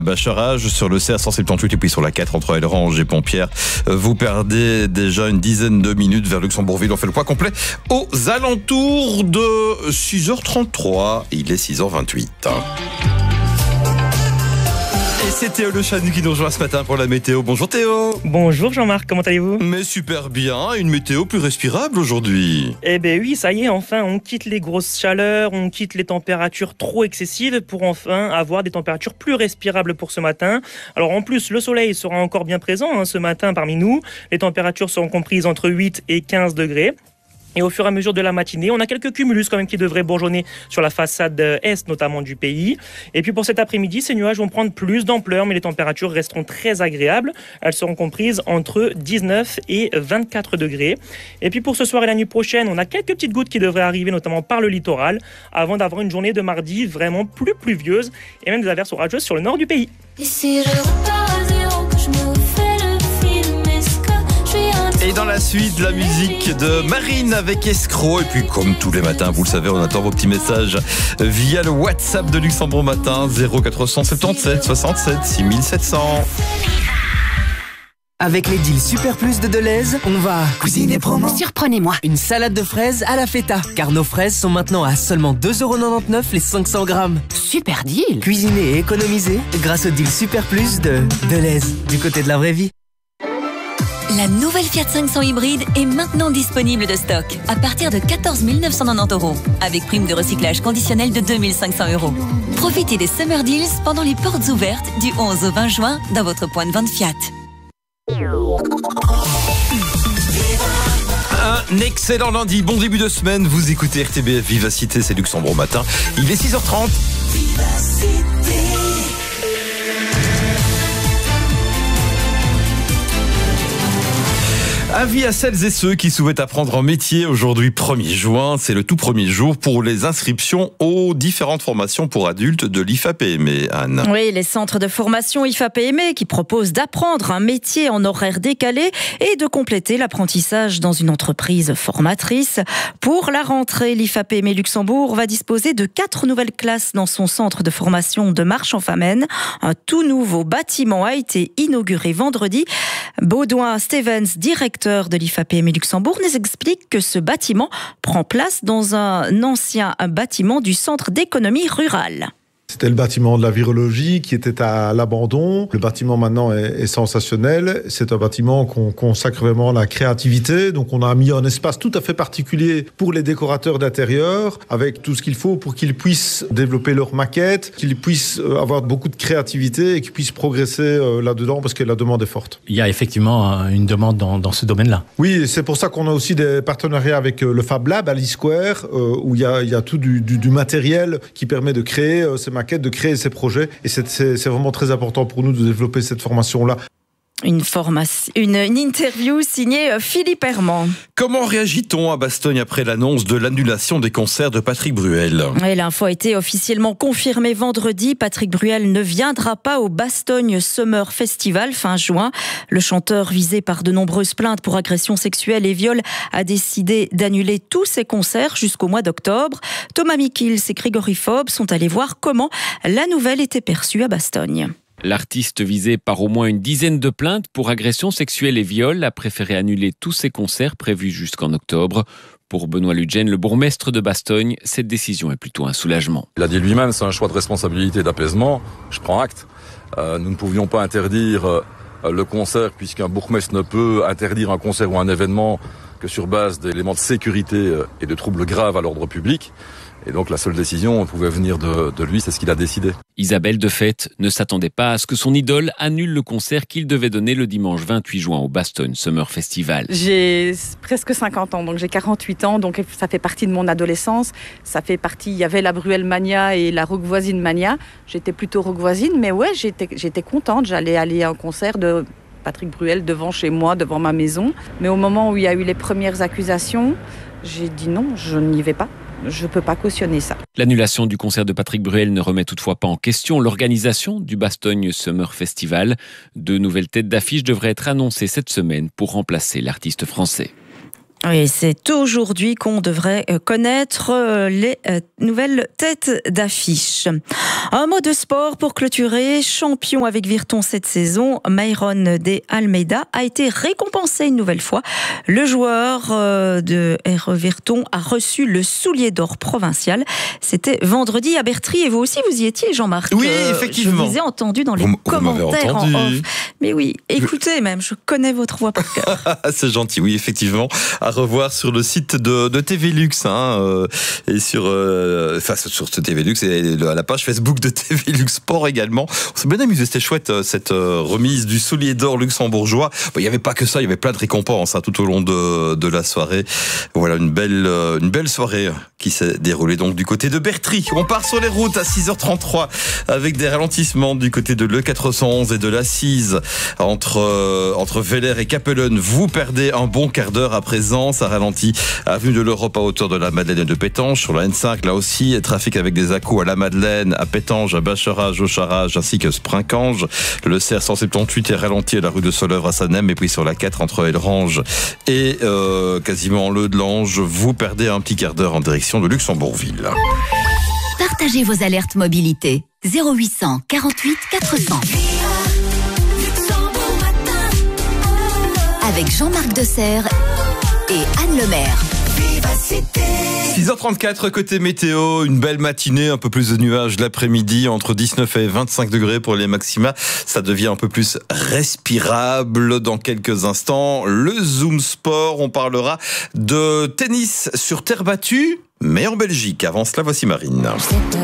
Bacharage sur le CA178 et puis sur la 4 entre Elrange et Pompierre. Vous perdez déjà une dizaine de minutes vers Luxembourgville. On fait le point complet aux alentours de 6h33. Il est 6h28. Et c'est Théo Le Chanu qui nous rejoint ce matin pour la météo. Bonjour Théo. Bonjour Jean-Marc, comment allez-vous ? Mais super bien, une météo plus respirable aujourd'hui. Eh bien oui, ça y est, enfin, on quitte les grosses chaleurs, on quitte les températures trop excessives pour enfin avoir des températures plus respirables pour ce matin. Alors en plus, le soleil sera encore bien présent ce matin parmi nous. Les températures seront comprises entre 8 et 15 degrés. Et au fur et à mesure de la matinée, on a quelques cumulus quand même qui devraient bourgeonner sur la façade est notamment du pays. Et puis pour cet après-midi, ces nuages vont prendre plus d'ampleur, mais les températures resteront très agréables. Elles seront comprises entre 19 et 24 degrés. Et puis pour ce soir et la nuit prochaine, on a quelques petites gouttes qui devraient arriver, notamment par le littoral, avant d'avoir une journée de mardi vraiment plus pluvieuse et même des averses orageuses sur le nord du pays. Et si je repars à zéro, que je me fais le film, est-ce que je suis un... Et dans la suite, la musique de Marine avec Escroc. Et puis comme tous les matins, vous le savez, on attend vos petits messages via le WhatsApp de Luxembourg Matin 0477 67 6700. Avec les deals Super Plus de Deleuze, on va cuisiner promo. Surprenez-moi. Une salade de fraises à la feta. Car nos fraises sont maintenant à seulement 2,99€ les 500 grammes. Super deal. Cuisiner et économiser grâce au deal Super Plus de Deleuze. Du côté de la vraie vie. La nouvelle Fiat 500 hybride est maintenant disponible de stock à partir de 14 990 €, avec prime de recyclage conditionnelle de 2 500 €. Profitez des Summer Deals pendant les portes ouvertes du 11 au 20 juin dans votre point de vente Fiat. Un excellent lundi, bon début de semaine. Vous écoutez RTBF Vivacité, c'est Luxembourg Matin. Il est 6h30. Avis à celles et ceux qui souhaitent apprendre un métier. Aujourd'hui, 1er juin, c'est le tout premier jour pour les inscriptions aux différentes formations pour adultes de l'IFAPME, Anne. Oui, les centres de formation IFAPME qui proposent d'apprendre un métier en horaire décalé et de compléter l'apprentissage dans une entreprise formatrice. Pour la rentrée, l'IFAPME Luxembourg va disposer de 4 nouvelles classes dans son centre de formation de Marche-en-Famenne. Un tout nouveau bâtiment a été inauguré vendredi. Baudouin Stevens, directeur de l'IFAPME Luxembourg, nous explique que ce bâtiment prend place dans un ancien bâtiment du centre d'économie rurale. C'était le bâtiment de la virologie qui était à l'abandon. Le bâtiment maintenant est sensationnel. C'est un bâtiment qu'on consacre vraiment à la créativité. Donc on a mis un espace tout à fait particulier pour les décorateurs d'intérieur, avec tout ce qu'il faut pour qu'ils puissent développer leur maquette, qu'ils puissent avoir beaucoup de créativité et qu'ils puissent progresser là-dedans parce que la demande est forte. Il y a effectivement une demande dans ce domaine-là. Oui, et c'est pour ça qu'on a aussi des partenariats avec le Fab Lab à l'e-Square, où il y a tout du matériel qui permet de créer ces maquettes, de créer ces projets, et c'est vraiment très important pour nous de développer cette formation-là. Une interview signée Philippe Herman. Comment réagit-on à Bastogne après l'annonce de l'annulation des concerts de Patrick Bruel ? Et l'info a été officiellement confirmée vendredi. Patrick Bruel ne viendra pas au Bastogne Summer Festival fin juin. Le chanteur, visé par de nombreuses plaintes pour agressions sexuelles et viols, a décidé d'annuler tous ses concerts jusqu'au mois d'octobre. Thomas Mikils et Grégory Fob sont allés voir comment la nouvelle était perçue à Bastogne. L'artiste visé par au moins une dizaine de plaintes pour agressions sexuelles et viols a préféré annuler tous ses concerts prévus jusqu'en octobre. Pour Benoît Ludgen, le bourgmestre de Bastogne, cette décision est plutôt un soulagement. Il a dit lui-même, c'est un choix de responsabilité et d'apaisement. Je prends acte. Nous ne pouvions pas interdire le concert, puisqu'un bourgmestre ne peut interdire un concert ou un événement que sur base d'éléments de sécurité et de troubles graves à l'ordre public. Et donc la seule décision pouvait venir de lui, c'est ce qu'il a décidé. Isabelle, de fait, ne s'attendait pas à ce que son idole annule le concert qu'il devait donner le dimanche 28 juin au Bastogne Summer Festival. J'ai presque 50 ans, donc j'ai 48 ans, donc ça fait partie de mon adolescence. Ça fait partie, il y avait la Bruel Mania et la Rock Voisine Mania. J'étais plutôt Rock Voisine, mais ouais, j'étais contente. J'allais aller à un concert de Patrick Bruel devant chez moi, devant ma maison. Mais au moment où il y a eu les premières accusations, j'ai dit non, je n'y vais pas. Je ne peux pas cautionner ça. L'annulation du concert de Patrick Bruel ne remet toutefois pas en question l'organisation du Bastogne Summer Festival. 2 nouvelles têtes d'affiche devraient être annoncées cette semaine pour remplacer l'artiste français. Oui, c'est aujourd'hui qu'on devrait connaître les nouvelles têtes d'affiche. Un mot de sport pour clôturer. Champion avec Virton cette saison, Myron de Almeida a été récompensé une nouvelle fois. Le joueur de RE Virton a reçu le soulier d'or provincial. C'était vendredi à Bertry et vous aussi vous y étiez, Jean-Marc. Oui, effectivement. Je vous ai entendu dans les commentaires en off. Mais oui, écoutez même, je connais votre voix par cœur. C'est gentil, oui, effectivement. À revoir sur le site de TV Lux, et sur ce TV Lux et à la page Facebook de TV Lux Sport également. On s'est bien amusé, c'était chouette cette remise du soulier d'or luxembourgeois. Bon, il n'y avait pas que ça, il y avait plein de récompenses tout au long de la soirée. Voilà une belle soirée qui s'est déroulée donc du côté de Bertry. On part sur les routes à 6h33 avec des ralentissements du côté de l'E411 et de l'A6 entre Veller et Capellen. Vous perdez un bon quart d'heure à présent. Ça ralentit avenue de l'Europe à hauteur de la Madeleine et de Pétange. Sur la N5, là aussi, trafic avec des à-coups à la Madeleine, à Pétange, à Bacherage, au Charage, ainsi que Sprincange. Le CR 178 est ralenti à la rue de Soleuvre à Sanem, et puis sur la 4 entre Elrange et quasiment Le de l'Ange, vous perdez un petit quart d'heure en direction de Luxembourgville. Partagez vos alertes mobilité. 0800 48 400. Avec Jean-Marc Desserre et Anne Lemaire. 6h34 côté météo, une belle matinée, un peu plus de nuages l'après-midi, entre 19 et 25 degrés pour les maxima. Ça devient un peu plus respirable dans quelques instants. Le Zoom Sport, on parlera de tennis sur terre battue, mais en Belgique. Avant cela, voici Marine.